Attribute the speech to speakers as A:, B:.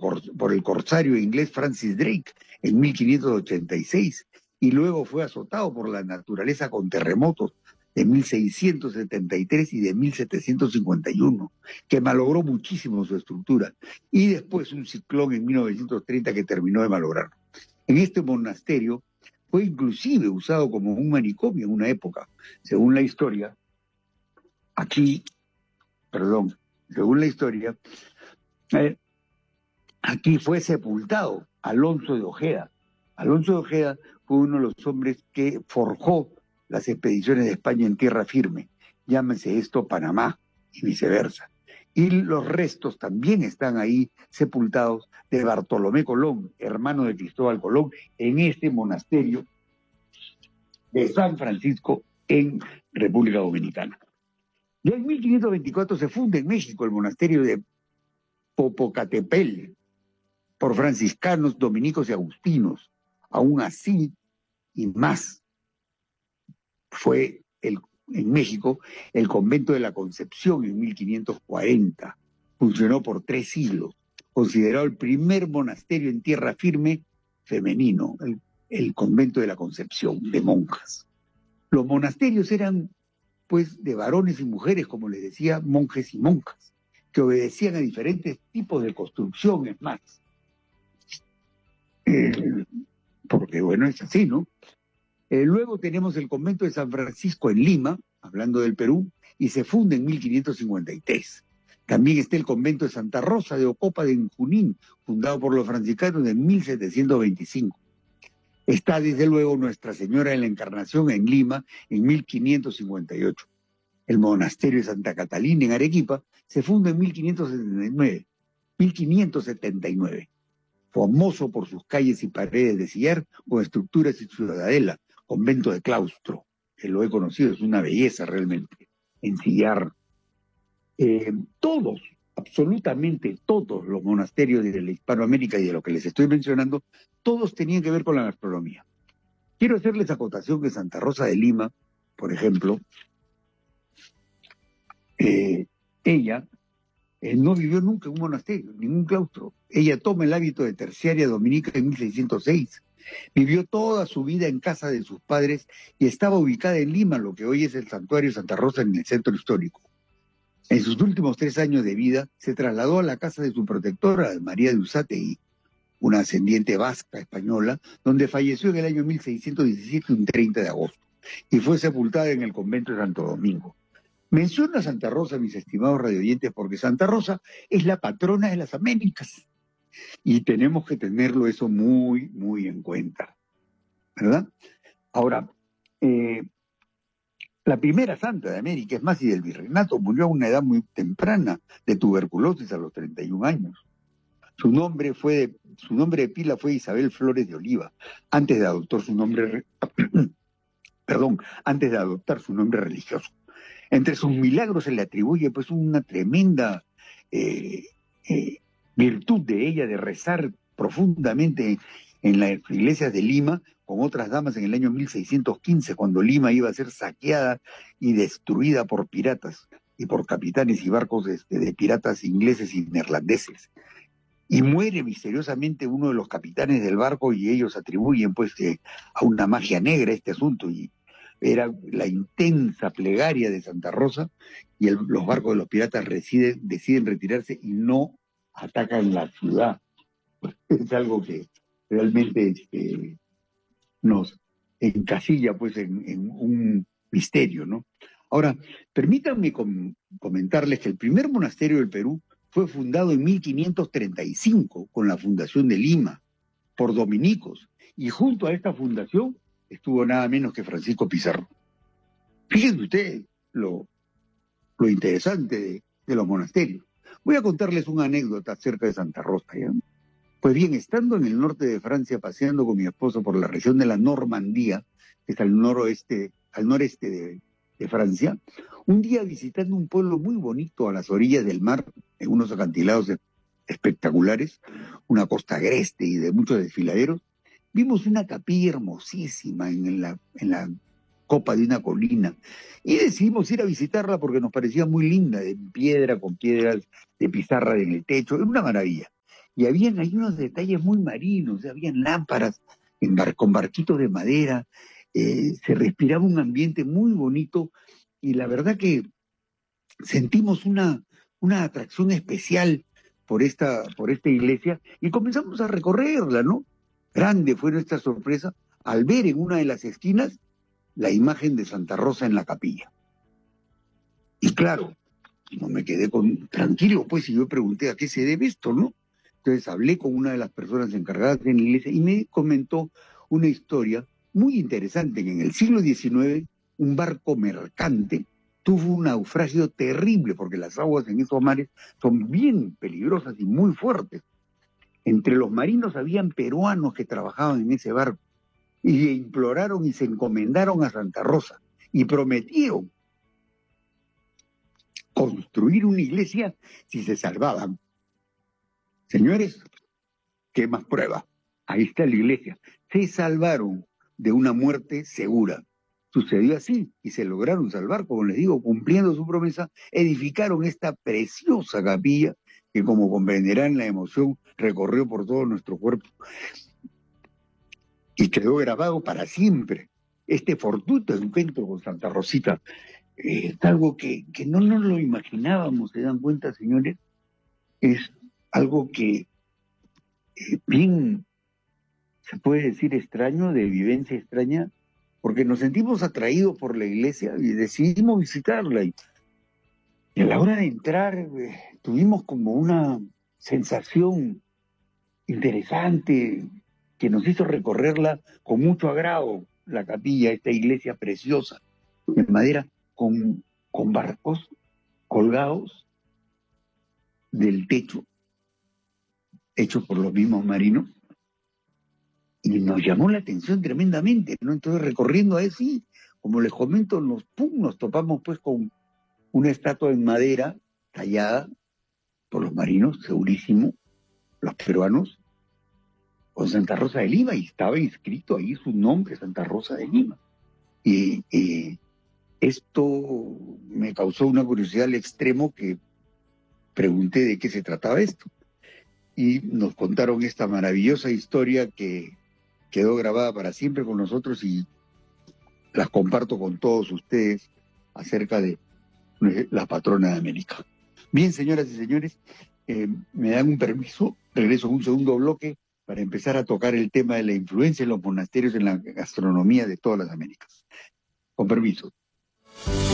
A: por el corsario inglés Francis Drake en 1586 y luego fue azotado por la naturaleza con terremotos de 1673 y de 1751, que malogró muchísimo su estructura, y después un ciclón en 1930 que terminó de malograrlo. En este monasterio fue inclusive usado como un manicomio en una época, según la historia. Según la historia, aquí fue sepultado Alonso de Ojeda. Alonso de Ojeda fue uno de los hombres que forjó las expediciones de España en tierra firme. Llámese esto Panamá y viceversa. Y los restos también están ahí sepultados de Bartolomé Colón, hermano de Cristóbal Colón, en este monasterio de San Francisco en República Dominicana. Ya en 1524 se funda en México el monasterio de Popocatépetl por franciscanos, dominicos y agustinos. Aún así y más, fue en México el convento de la Concepción en 1540. Funcionó por 3 siglos, considerado el primer monasterio en tierra firme femenino, el convento de la Concepción, de monjas. Los monasterios eran, pues, de varones y mujeres, como les decía, monjes y monjas, que obedecían a diferentes tipos de construcciones más. Porque, bueno, es así, ¿no? Luego tenemos el convento de San Francisco en Lima, hablando del Perú, y se funda en 1553. También está el convento de Santa Rosa de Ocopa de Junín, fundado por los franciscanos en 1725. Está, desde luego, Nuestra Señora de la Encarnación en Lima en 1558. El monasterio de Santa Catalina en Arequipa se funda en 1579. Famoso por sus calles y paredes de sillar con estructuras y ciudadela, convento de claustro, que lo he conocido, es una belleza realmente, en sillar. Todos, absolutamente todos los monasterios de la Hispanoamérica y de lo que les estoy mencionando, todos tenían que ver con la gastronomía. Quiero hacerles acotación que Santa Rosa de Lima, por ejemplo, ella no vivió nunca en un monasterio, ningún claustro. Ella toma el hábito de terciaria dominica en 1606. Vivió toda su vida en casa de sus padres y estaba ubicada en Lima, lo que hoy es el Santuario Santa Rosa en el centro histórico. En sus últimos 3 años de vida se trasladó a la casa de su protectora, María de Usategui, una ascendiente vasca española, donde falleció en el año 1617, un 30 de agosto, y fue sepultada en el convento de Santo Domingo. Menciono a Santa Rosa, mis estimados radioyentes, porque Santa Rosa es la patrona de las Américas y tenemos que tenerlo eso muy, muy en cuenta, ¿verdad? Ahora, la primera santa de América, es más, y del virreinato, murió a una edad muy temprana de tuberculosis a los 31 años. Su nombre de pila fue Isabel Flores de Oliva, antes de adoptar su nombre, antes de adoptar su nombre religioso. Entre sus milagros se le atribuye pues una tremenda virtud de ella de rezar profundamente en las iglesias de Lima con otras damas en el año 1615, cuando Lima iba a ser saqueada y destruida por piratas y por capitanes y barcos de piratas ingleses y neerlandeses. Y muere misteriosamente uno de los capitanes del barco y ellos atribuyen pues a una magia negra este asunto, y era la intensa plegaria de Santa Rosa, y los barcos de los piratas deciden retirarse y no atacan la ciudad. Es algo que realmente nos encasilla pues en un misterio, ¿no? Ahora, permítanme comentarles que el primer monasterio del Perú fue fundado en 1535 con la fundación de Lima por dominicos, y junto a esta fundación estuvo nada menos que Francisco Pizarro. Fíjense ustedes lo interesante de los monasterios. Voy a contarles una anécdota acerca de Santa Rosa, ¿ya? Pues bien, estando en el norte de Francia, paseando con mi esposo por la región de la Normandía, que está al noreste de Francia, un día visitando un pueblo muy bonito a las orillas del mar, en unos acantilados espectaculares, una costa agreste y de muchos desfiladeros, vimos una capilla hermosísima en la copa de una colina, y decidimos ir a visitarla porque nos parecía muy linda, de piedra, con piedras de pizarra en el techo, era una maravilla. Y habían ahí unos detalles muy marinos, habían lámparas con barquitos de madera, se respiraba un ambiente muy bonito y la verdad que sentimos una atracción especial por esta iglesia y comenzamos a recorrerla, ¿no? Grande fue nuestra sorpresa al ver en una de las esquinas la imagen de Santa Rosa en la capilla. Y claro, no me quedé tranquilo, pues, y yo pregunté a qué se debe esto, ¿no? Entonces hablé con una de las personas encargadas en la iglesia y me comentó una historia muy interesante, que en el siglo XIX un barco mercante tuvo un naufragio terrible, porque las aguas en esos mares son bien peligrosas y muy fuertes. Entre los marinos habían peruanos que trabajaban en ese barco y imploraron y se encomendaron a Santa Rosa y prometieron construir una iglesia si se salvaban. Señores, ¿qué más prueba? Ahí está la iglesia. Se salvaron de una muerte segura. Sucedió así y se lograron salvar, como les digo, cumpliendo su promesa, edificaron esta preciosa capilla que, como comprenderán, la emoción recorrió por todo nuestro cuerpo y quedó grabado para siempre. Este fortuito encuentro con Santa Rosita es algo que no nos lo imaginábamos, ¿se dan cuenta, señores? Es algo que bien se puede decir extraño, de vivencia extraña, porque nos sentimos atraídos por la iglesia y decidimos visitarla. Y a la hora de entrar tuvimos como una sensación interesante que nos hizo recorrerla con mucho agrado, la capilla, esta iglesia preciosa de madera, con barcos colgados del techo, hechos por los mismos marinos, y nos llamó la atención tremendamente, ¿no? Entonces, recorriendo así, como les comento, nos topamos pues con una estatua en madera tallada por los marinos, segurísimo, los peruanos, con Santa Rosa de Lima, y estaba inscrito ahí su nombre, Santa Rosa de Lima. Y esto me causó una curiosidad al extremo que pregunté de qué se trataba esto. Y nos contaron esta maravillosa historia que quedó grabada para siempre con nosotros y las comparto con todos ustedes acerca de la patrona de América. Bien, señoras y señores, me dan un permiso, regreso a un segundo bloque para empezar a tocar el tema de la influencia de los monasterios en la gastronomía de todas las Américas. Con permiso.